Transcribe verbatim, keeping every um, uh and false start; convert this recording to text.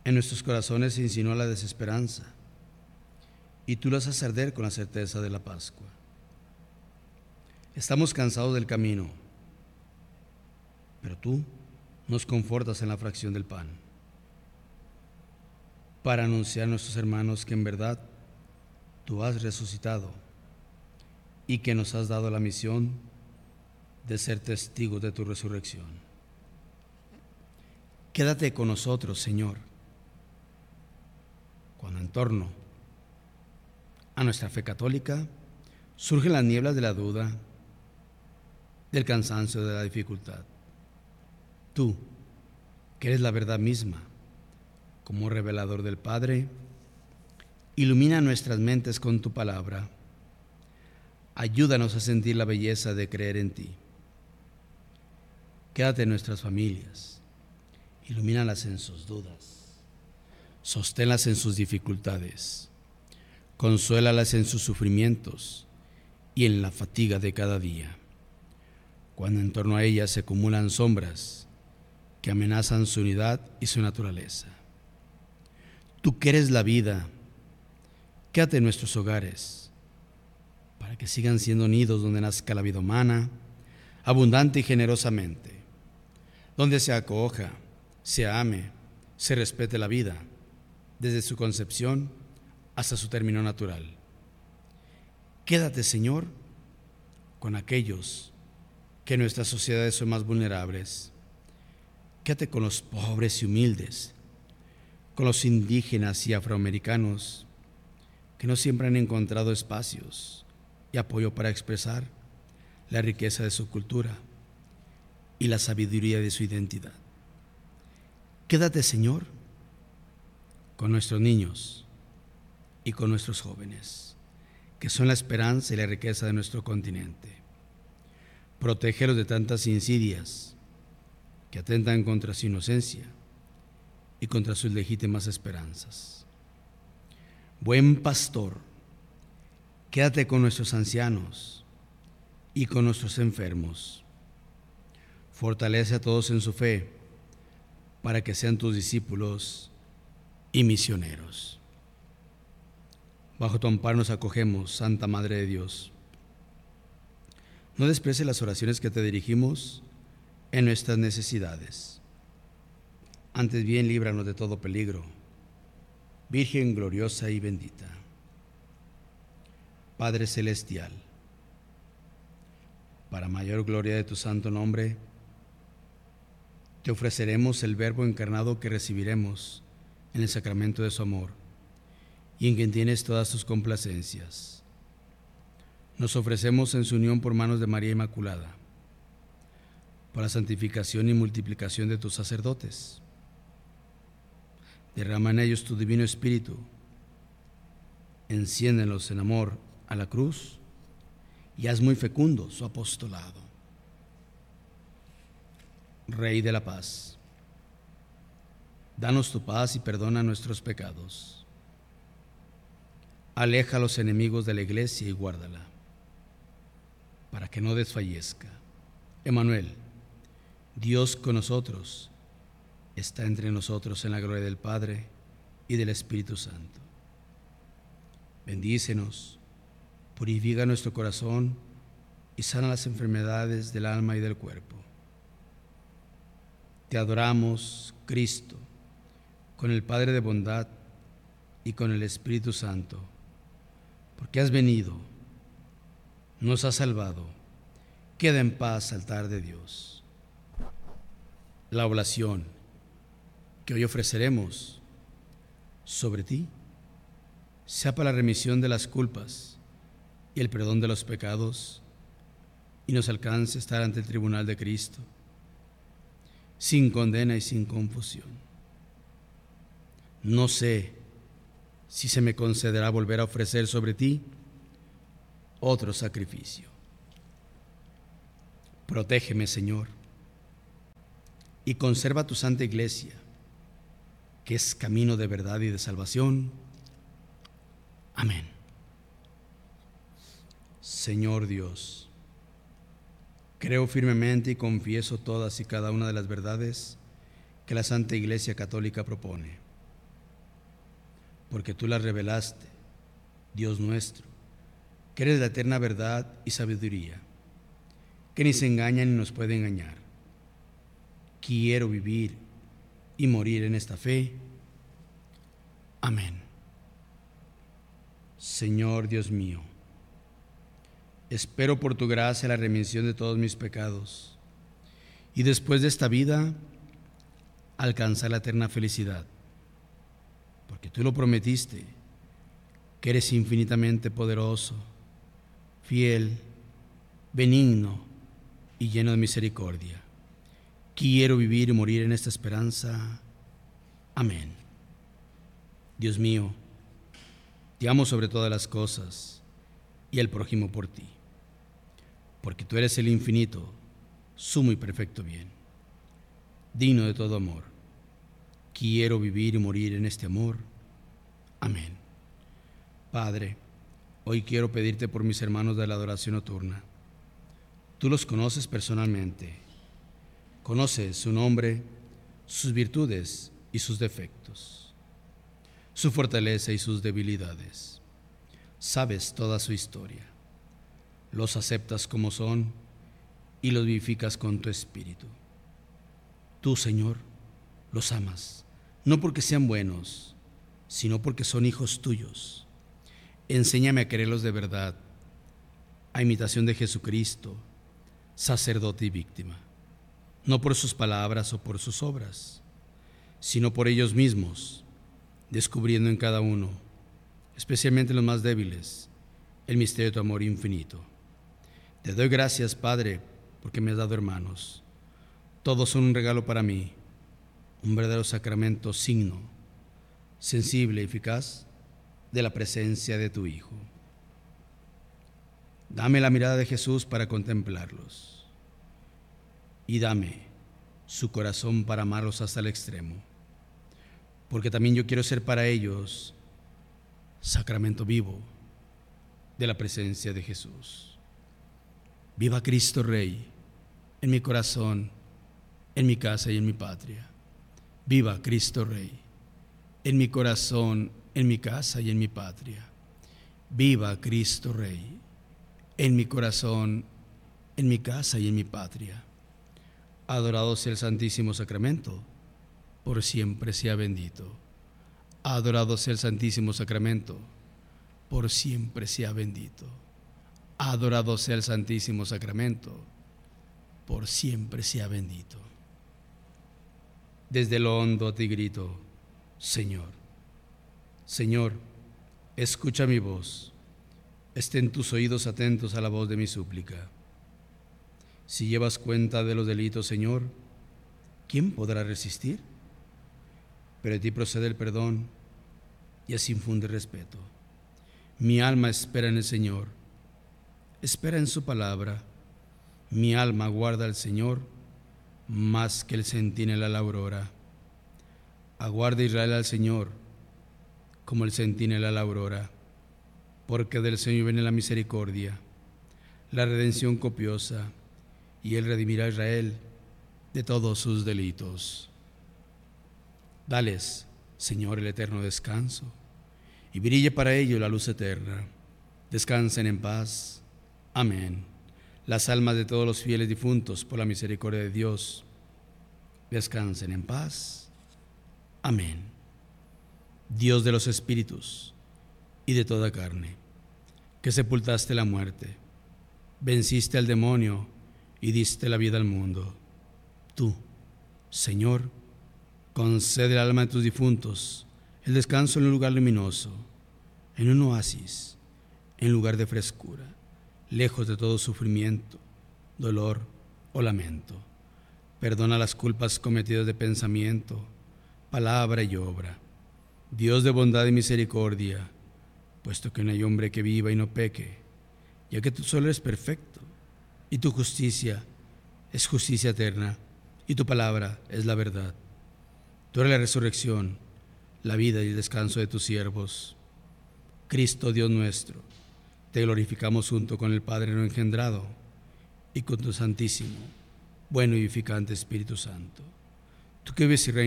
En nuestros corazones se insinúa la desesperanza y tú lo haces arder con la certeza de la Pascua. Estamos cansados del camino, pero tú nos confortas en la fracción del pan para anunciar a nuestros hermanos que en verdad tú has resucitado y que nos has dado la misión de ser testigos de tu resurrección. Quédate con nosotros, Señor, cuando en torno a nuestra fe católica surgen las nieblas de la duda, del cansancio, de la dificultad. Tú, que eres la verdad misma, como revelador del Padre, ilumina nuestras mentes con tu palabra. Ayúdanos a sentir la belleza de creer en ti. Quédate en nuestras familias, ilumínalas en sus dudas, sosténlas en sus dificultades, consuélalas en sus sufrimientos y en la fatiga de cada día, cuando en torno a ellas se acumulan sombras que amenazan su unidad y su naturaleza. Tú que eres la vida, quédate en nuestros hogares, para que sigan siendo nidos donde nazca la vida humana, abundante y generosamente, donde se acoja, se ame, se respete la vida, desde su concepción hasta su término natural. Quédate, Señor, con aquellos que en nuestras sociedades son más vulnerables. Quédate con los pobres y humildes, con los indígenas y afroamericanos que no siempre han encontrado espacios y apoyo para expresar la riqueza de su cultura y la sabiduría de su identidad. Quédate, Señor, con nuestros niños y con nuestros jóvenes, que son la esperanza y la riqueza de nuestro continente. Protégelos de tantas insidias que atentan contra su inocencia y contra sus legítimas esperanzas. Buen pastor, quédate con nuestros ancianos y con nuestros enfermos. Fortalece a todos en su fe para que sean tus discípulos y misioneros. Bajo tu amparo nos acogemos, Santa Madre de Dios. No desprecies las oraciones que te dirigimos en nuestras necesidades. Antes bien, líbranos de todo peligro, Virgen gloriosa y bendita. Padre celestial, para mayor gloria de tu santo nombre, te ofreceremos el Verbo encarnado que recibiremos en el sacramento de su amor y en quien tienes todas tus complacencias. Nos ofrecemos en su unión por manos de María Inmaculada, para la santificación y multiplicación de tus sacerdotes. Derrama en ellos tu divino espíritu, enciéndelos en amor a la cruz y haz muy fecundo su apostolado. Rey de la paz, danos tu paz y perdona nuestros pecados. Aleja a los enemigos de la iglesia y guárdala, para que no desfallezca. Emmanuel, Dios con nosotros, está entre nosotros en la gloria del Padre y del Espíritu Santo. Bendícenos, purifica nuestro corazón y sana las enfermedades del alma y del cuerpo. Te adoramos, Cristo, con el Padre de bondad y con el Espíritu Santo, porque has venido, nos has salvado. Queda en paz, altar de Dios. La oblación que hoy ofreceremos sobre ti sea para la remisión de las culpas y el perdón de los pecados, y nos alcance estar ante el tribunal de Cristo, sin condena y sin confusión. No sé si se me concederá volver a ofrecer sobre ti otro sacrificio. Protégeme, Señor, y conserva tu santa iglesia, que es camino de verdad y de salvación. Amén. Señor Dios, creo firmemente y confieso todas y cada una de las verdades que la Santa Iglesia Católica propone. porque tú las revelaste, Dios nuestro, que eres la eterna verdad y sabiduría, que ni se engaña ni nos puede engañar. Quiero vivir y morir en esta fe. Amén. Señor Dios mío, espero por tu gracia la remisión de todos mis pecados y después de esta vida alcanzar la eterna felicidad, porque tú lo prometiste, que eres infinitamente poderoso, fiel, benigno y lleno de misericordia. Quiero vivir y morir en esta esperanza. Amén. Dios mío, te amo sobre todas las cosas y al prójimo por ti, porque tú eres el infinito, sumo y perfecto bien, digno de todo amor. Quiero vivir y morir en este amor. Amén. Padre, hoy quiero pedirte por mis hermanos de la adoración nocturna. Tú los conoces personalmente. Conoces su nombre, sus virtudes y sus defectos, su fortaleza y sus debilidades. Sabes toda su historia. Los aceptas como son y los vivificas con tu espíritu. Tú, Señor, los amas, no porque sean buenos, sino porque son hijos tuyos. Enséñame a quererlos de verdad, a imitación de Jesucristo, sacerdote y víctima, no por sus palabras o por sus obras, sino por ellos mismos, descubriendo en cada uno, especialmente los más débiles, el misterio de tu amor infinito. Te doy gracias, Padre, porque me has dado hermanos. Todos son un regalo para mí, un verdadero sacramento, signo, sensible y eficaz de la presencia de tu Hijo. Dame la mirada de Jesús para contemplarlos y dame su corazón para amarlos hasta el extremo, porque también yo quiero ser para ellos sacramento vivo de la presencia de Jesús. Viva Cristo Rey en mi corazón, en mi casa y en mi patria. Viva Cristo Rey en mi corazón, en mi casa y en mi patria. Viva Cristo Rey en mi corazón, en mi casa y en mi patria. Adorado sea el Santísimo Sacramento, por siempre sea bendito. Adorado sea el Santísimo Sacramento, por siempre sea bendito. Adorado sea el Santísimo Sacramento, por siempre sea bendito. Desde lo hondo te grito, Señor, Señor, escucha mi voz, estén tus oídos atentos a la voz de mi súplica. Si llevas cuenta de los delitos, Señor, ¿quién podrá resistir? Pero de ti procede el perdón y así infunde respeto. Mi alma espera en el Señor, espera en su palabra. Mi alma aguarda al Señor más que el centinela a la aurora. Aguarda Israel al Señor como el centinela a la aurora, porque del Señor viene la misericordia, la redención copiosa, y Él redimirá a Israel de todos sus delitos. Dales, Señor, el eterno descanso, y brille para ellos la luz eterna. Descansen en paz. Amén. Las almas de todos los fieles difuntos, por la misericordia de Dios, descansen en paz. Amén. Dios de los espíritus y de toda carne, que sepultaste la muerte, venciste al demonio y diste la vida al mundo. Tú, Señor, concede al alma de tus difuntos el descanso en un lugar luminoso, en un oasis, en lugar de frescura, lejos de todo sufrimiento, dolor o lamento. Perdona las culpas cometidas de pensamiento, palabra y obra. Dios de bondad y misericordia, puesto que no hay hombre que viva y no peque, ya que tú solo eres perfecto, y tu justicia es justicia eterna, y tu palabra es la verdad. Tú eres la resurrección, la vida y el descanso de tus siervos. Cristo, Dios nuestro, te glorificamos junto con el Padre no engendrado y con tu Santísimo, bueno y vivificante Espíritu Santo. Tú que vives y reinas